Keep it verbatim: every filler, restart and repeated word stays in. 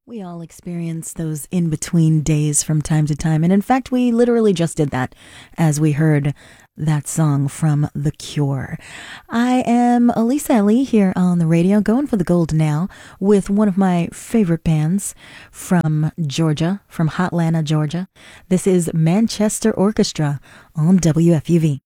We all experience those in between days from time to time. And in fact, we literally just did that as we heard that song from The Cure. I am Elisa Ellie here on the radio, going for the gold now with one of my favorite bands from Georgia, from Hotlanta, Georgia. This is Manchester Orchestra on W F U V.